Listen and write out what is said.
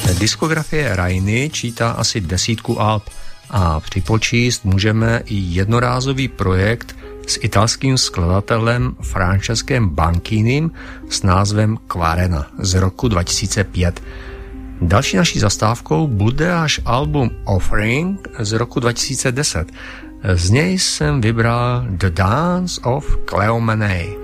Diskografie Rainy čítá asi 10 alb a připočíst můžeme i jednorázový projekt s italským skladatelem Francescem Banchinim s názvem Quarena z roku 2005. Další naší zastávkou bude až album Offering z roku 2010. Z něj jsem vybral The Dance of Cleomene.